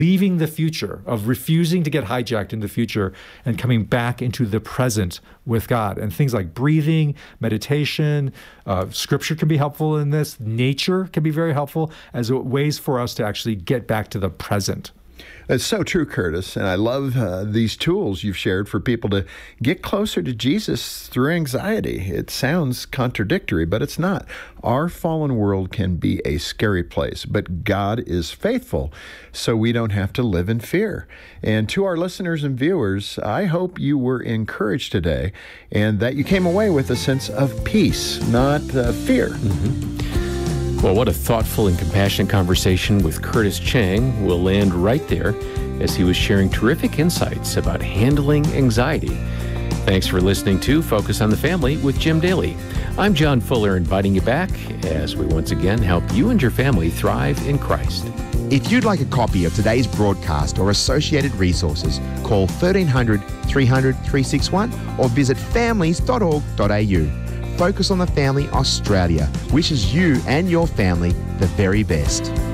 leaving the future, of refusing to get hijacked in the future and coming back into the present with God. And things like breathing, meditation, scripture can be helpful in this. Nature can be very helpful as ways for us to actually get back to the present. It's so true, Curtis, and I love these tools you've shared for people to get closer to Jesus through anxiety. It sounds contradictory, but it's not. Our fallen world can be a scary place, but God is faithful, so we don't have to live in fear. And to our listeners and viewers, I hope you were encouraged today and that you came away with a sense of peace, not fear. Mm-hmm. Well, what a thoughtful and compassionate conversation with Curtis Chang. We'll land right there as he was sharing terrific insights about handling anxiety. Thanks for listening to Focus on the Family with Jim Daly. I'm John Fuller, inviting you back as we once again help you and your family thrive in Christ. If you'd like a copy of today's broadcast or associated resources, call 1300 300 361 or visit families.org.au. Focus on the Family Australia wishes you and your family the very best.